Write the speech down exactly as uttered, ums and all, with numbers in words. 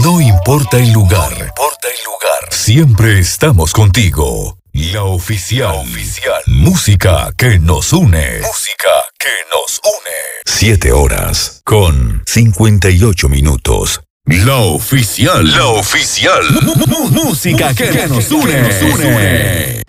No importa el lugar. No importa el lugar. Siempre estamos contigo. La oficial. La oficial. Música que nos une. Música que nos une. Siete horas con cincuenta y ocho minutos. La oficial. La oficial. Música que, que nos une. Nos une.